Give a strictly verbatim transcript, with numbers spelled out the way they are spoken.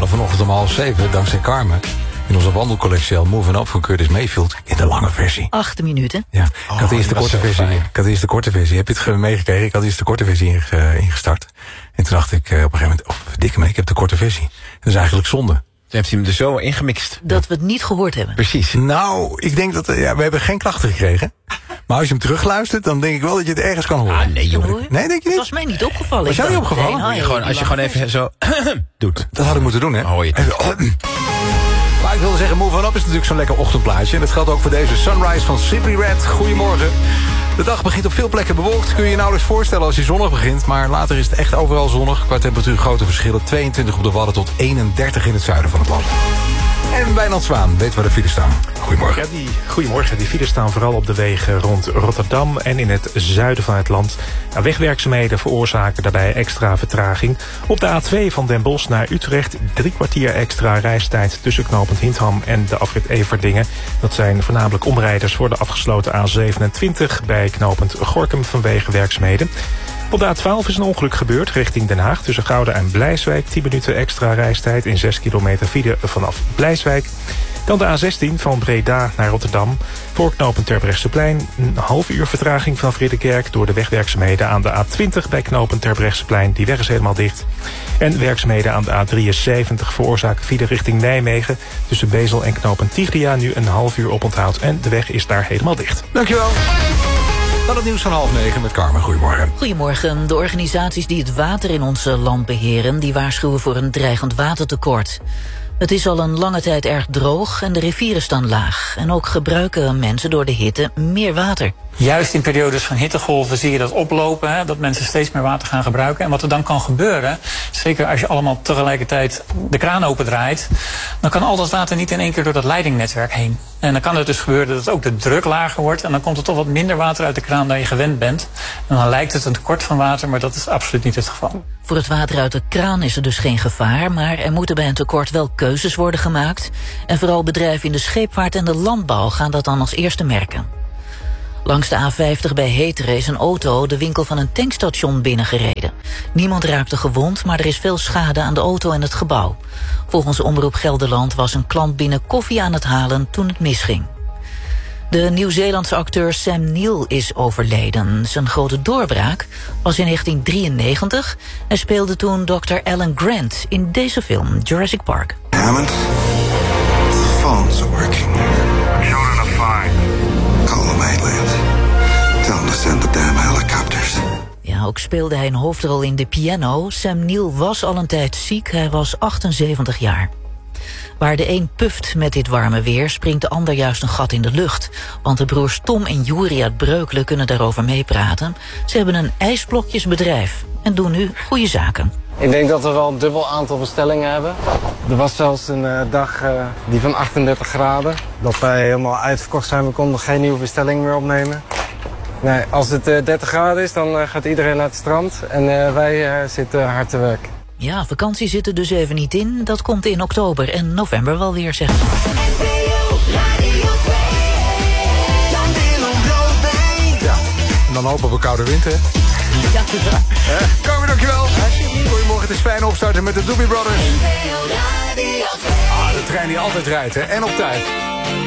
hadden vanochtend om half zeven, dankzij Carmen, in onze wandelcollectie al Moving Up van Curtis Mayfield in de lange versie. Acht minuten. Ja, ik Oh, had eerst de korte versie. fijn. Ik had eerst de korte versie. Heb je het ge- meegekregen? Ik had eerst de korte versie inge- ingestart. En toen dacht ik uh, op een gegeven moment, oh, verdikke me, ik heb de korte versie. Dat is eigenlijk zonde. Toen heeft hij hem er zo ingemixt. Dat we het niet gehoord hebben. Precies. Nou, ik denk dat, uh, ja, we hebben geen klachten gekregen. Maar als je hem terugluistert, dan denk ik wel dat je het ergens kan horen. Ah, nee, joh. Hoor. Nee, denk je Het niet? was mij niet opgevallen. Was Ik jou niet dacht opgevallen? meteen, ah, ja, Gewoon, die als je lange gewoon even zo doet. Dat had ik moeten doen, hè? Hoor je het. Even, oh. Maar ik wilde zeggen, Move On Up is natuurlijk zo'n lekker ochtendplaatje. En dat geldt ook voor deze Sunrise van Simply Red. Goedemorgen. De dag begint op veel plekken bewolkt. Kun je je nauwelijks voorstellen als hij zonnig begint. Maar later is het echt overal zonnig. Qua temperatuur grote verschillen. tweeëntwintig op de Wadden tot eenendertig in het zuiden van het land. En Wijnand Zwaan weet waar de files staan. Goedemorgen. Ja, die, goedemorgen. Die files staan vooral op de wegen rond Rotterdam en in het zuiden van het land. Nou, wegwerkzaamheden veroorzaken daarbij extra vertraging. Op de A twee van Den Bosch naar Utrecht drie kwartier extra reistijd tussen knooppunt Hindham en de afrit Everdingen. Dat zijn voornamelijk omrijders voor de afgesloten A zevenentwintig bij knooppunt Gorinchem vanwege werkzaamheden. Op de A twaalf is een ongeluk gebeurd richting Den Haag. Tussen Gouda en Blijswijk tien minuten extra reistijd in zes kilometer file vanaf Blijswijk. Dan de A zestien van Breda naar Rotterdam. Voor knooppunt Terbrechtseplein een half uur vertraging vanaf Ridderkerk door de wegwerkzaamheden aan de A twintig bij knooppunt Terbrechtseplein. Die weg is helemaal dicht. En werkzaamheden aan de A drieënzeventig veroorzaken file richting Nijmegen. Tussen Bezel en knooppunt Tigria nu een half uur oponthoud en de weg is daar helemaal dicht. Dankjewel. Dan het nieuws van half negen met Carmen. Goedemorgen. Goedemorgen. De organisaties die het water in ons land beheren, die waarschuwen voor een dreigend watertekort. Het is al een lange tijd erg droog en de rivieren staan laag. En ook gebruiken mensen door de hitte meer water. Juist in periodes van hittegolven zie je dat oplopen, hè, dat mensen steeds meer water gaan gebruiken. En wat er dan kan gebeuren, zeker als je allemaal tegelijkertijd de kraan opendraait, dan kan al dat water niet in één keer door dat leidingnetwerk heen. En dan kan het dus gebeuren dat ook de druk lager wordt en dan komt er toch wat minder water uit de kraan dan je gewend bent. En dan lijkt het een tekort van water, maar dat is absoluut niet het geval. Voor het water uit de kraan is er dus geen gevaar, maar er moeten bij een tekort wel keuzes worden gemaakt. En vooral bedrijven in de scheepvaart en de landbouw gaan dat dan als eerste merken. Langs de A vijftig bij Heteren is een auto de winkel van een tankstation binnengereden. Niemand raakte gewond, maar er is veel schade aan de auto en het gebouw. Volgens Omroep Gelderland was een klant binnen koffie aan het halen toen het misging. De Nieuw-Zeelandse acteur Sam Neill is overleden. Zijn grote doorbraak was in negentien drieënnegentig. Hij speelde toen dokter Alan Grant in deze film, Jurassic Park. Hammond, the phones are working. Children are fine. Call them mainland. Tell them to send the damn helicopters. Ja, ook speelde hij een hoofdrol in The Piano. Sam Neill was al een tijd ziek, hij was achtenzeventig jaar. Waar de een puft met dit warme weer, springt de ander juist een gat in de lucht. Want de broers Tom en Juri uit Breukelen kunnen daarover meepraten. Ze hebben een ijsblokjesbedrijf en doen nu goede zaken. Ik denk dat we wel een dubbel aantal bestellingen hebben. Er was zelfs een uh, dag uh, die van achtendertig graden. Dat wij helemaal uitverkocht zijn, we konden geen nieuwe bestellingen meer opnemen. Nee, als het uh, dertig graden is, dan uh, gaat iedereen naar het strand. En uh, wij uh, zitten hard te werk. Ja, vakantie zit er dus even niet in. Dat komt in oktober en november wel weer, zeg. Ja, en dan hopen we koude winter. Ja, Eh, Carmen, dankjewel. Goedemorgen, het is fijn opstarten met de Doobie Brothers. Ah, de trein die altijd rijdt, hè. En op tijd.